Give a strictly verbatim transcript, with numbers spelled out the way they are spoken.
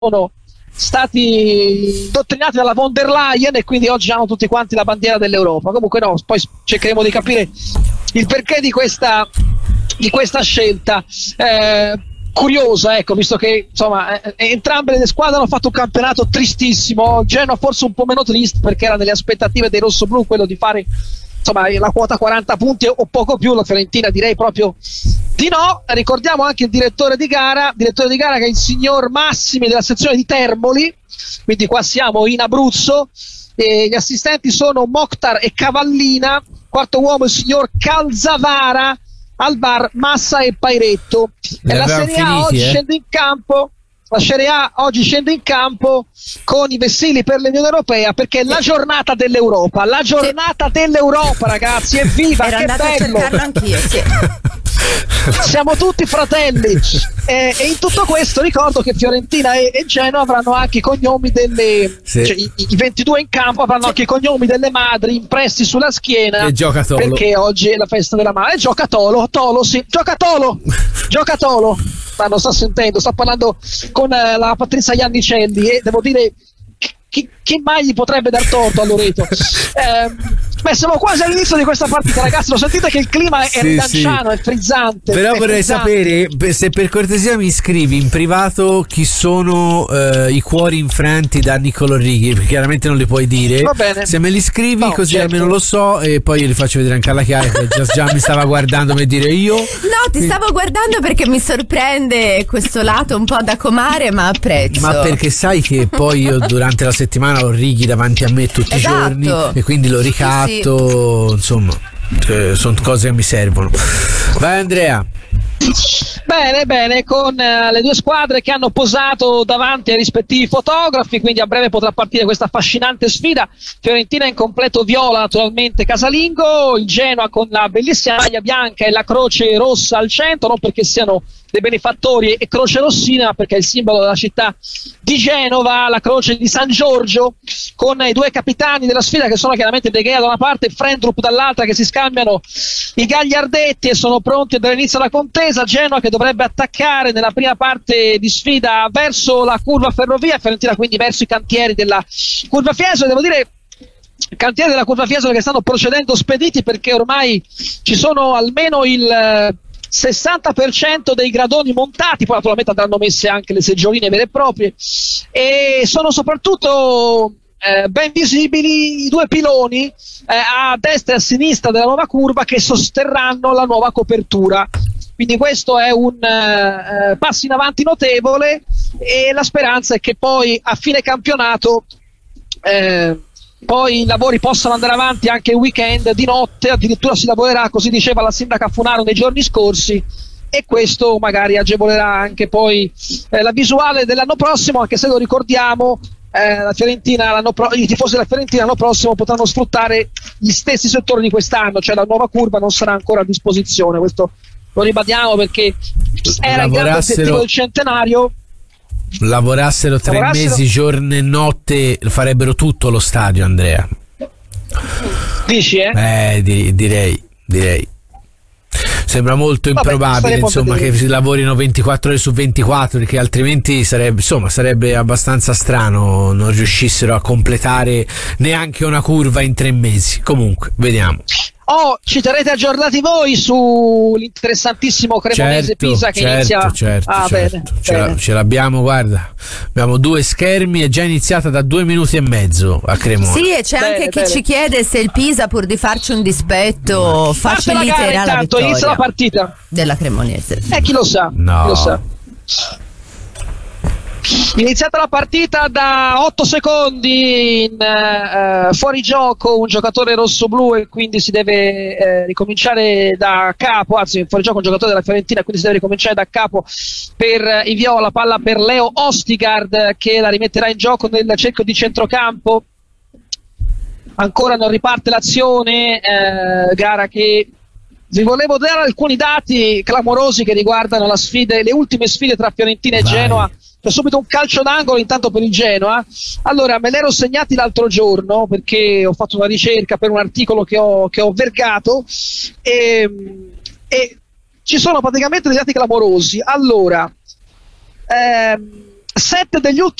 sono stati dottrinati dalla von der Leyen e quindi oggi hanno tutti quanti la bandiera dell'Europa. Comunque no, poi cercheremo di capire il perché di questa, di questa scelta. Eh, curiosa, ecco, visto che insomma eh, entrambe le squadre hanno fatto un campionato tristissimo. Genoa forse un po' meno triste perché era nelle aspettative dei rossoblù quello di fare insomma la quota quaranta punti o poco più. La Fiorentina direi proprio di no. Ricordiamo anche il direttore di gara direttore di gara che è il signor Massimi della sezione di Termoli, quindi qua siamo in Abruzzo, e gli assistenti sono Mokhtar e Cavallina, quarto uomo il signor Calzavara, al bar Massa e Pairetto. E la Serie A finiti, oggi eh? scende in campo la Serie A oggi scende in campo con i vestiti per l'Unione Europea, perché è la giornata dell'Europa, la giornata sì. dell'Europa, ragazzi, evviva, che bello! A cercarlo anch'io, sì. Siamo tutti fratelli, e, e in tutto questo ricordo che Fiorentina e, e Genoa avranno anche i cognomi delle sì. cioè, i, i ventidue in campo avranno sì. anche i cognomi delle madri impressi sulla schiena, e gioca Tolo, perché oggi è la festa della madre. E gioca Tolo, Tolo sì, gioca Tolo, gioca Tolo. Ma non sta sentendo, sta parlando con eh, la Patrizia Iannicelli, e devo dire chi, chi mai gli potrebbe dar torto a Loreto. Eh, beh, siamo quasi all'inizio di questa partita, ragazzi. Lo sentite che il clima è sì, ridanciano, sì. è frizzante. Però è vorrei frizzante. sapere se per cortesia mi scrivi in privato chi sono eh, i cuori infranti da Niccolò Righi, perché chiaramente non li puoi dire. Va bene. Se me li scrivi no, così certo. almeno lo so, e poi io li faccio vedere anche alla Chiara, che già, già mi stava guardando per dire io. No, ti stavo guardando perché mi sorprende questo lato un po' da comare, ma apprezzo. Ma perché sai che poi io durante la settimana ho Righi davanti a me tutti esatto. i giorni e quindi lo ricatto, sì, sì. insomma, cioè, sono cose che mi servono. Vai Andrea. Bene, bene, con uh, le due squadre che hanno posato davanti ai rispettivi fotografi, quindi a breve potrà partire questa affascinante sfida. Fiorentina in completo viola, naturalmente casalingo, il Genoa con la bellissima maglia bianca e la croce rossa al centro, non perché siano dei benefattori e croce rossina, ma perché è il simbolo della città di Genova, la croce di San Giorgio, con i due capitani della sfida che sono chiaramente De Gea da una parte e Frendrup dall'altra, che si scambiano i gagliardetti e sono pronti a dare inizio alla contesa. Genoa che dovrebbe attaccare nella prima parte di sfida verso la curva Ferrovia, Fiorentina quindi verso i cantieri della curva Fiesole. Devo dire cantieri della curva Fiesole che stanno procedendo spediti, perché ormai ci sono almeno il sessanta per cento dei gradoni montati, poi naturalmente andranno messe anche le seggioline vere e proprie, e sono soprattutto eh, ben visibili i due piloni eh, a destra e a sinistra della nuova curva che sosterranno la nuova copertura. Quindi questo è un uh, passo in avanti notevole, e la speranza è che poi a fine campionato eh, poi i lavori possano andare avanti anche il weekend, di notte addirittura si lavorerà, così diceva la sindaca Funaro nei giorni scorsi, e questo magari agevolerà anche poi eh, la visuale dell'anno prossimo, anche se lo ricordiamo eh, la Fiorentina l'anno pro- i tifosi della Fiorentina l'anno prossimo potranno sfruttare gli stessi settori di quest'anno, cioè la nuova curva non sarà ancora a disposizione. Questo lo ribadiamo perché era il grande obiettivo del centenario. Lavorassero tre lavorassero... mesi giorno e notte, farebbero tutto lo stadio, Andrea. Dici eh? Eh di- direi direi sembra molto improbabile. Vabbè, insomma che si lavorino ventiquattro ore su ventiquattro, perché altrimenti sarebbe insomma sarebbe abbastanza strano non riuscissero a completare neanche una curva in tre mesi. Comunque vediamo. Oh, ci terrete aggiornati voi sull'interessantissimo Cremonese certo, Pisa che certo, inizia certo, ah, certo. bene, Ce, bene. La, ce l'abbiamo, guarda, abbiamo due schermi, è già iniziata da due minuti e mezzo a Cremona. Sì, e c'è bene, anche bene. Chi ci chiede se il Pisa, pur di farci un dispetto, faciliterà la vittoria. Inizia la partita della Cremonese. Eh, chi lo sa, no. chi lo sa. Iniziata la partita da otto secondi in uh, fuorigioco un giocatore rosso-blu, e quindi si deve uh, ricominciare da capo, anzi fuorigioco un giocatore della Fiorentina, quindi si deve ricominciare da capo per uh, i viola. Palla per Leo Ostigard che la rimetterà in gioco nel cerchio di centrocampo. Ancora non riparte l'azione, uh, gara che vi volevo dare alcuni dati clamorosi che riguardano la sfida, le ultime sfide tra Fiorentina e Vai. Genoa. C'è subito un calcio d'angolo intanto per il Genoa. Allora, me l'ero segnati l'altro giorno perché ho fatto una ricerca per un articolo che ho, che ho vergato, e, e ci sono praticamente dei dati clamorosi. Allora, ehm, sette degli ultimi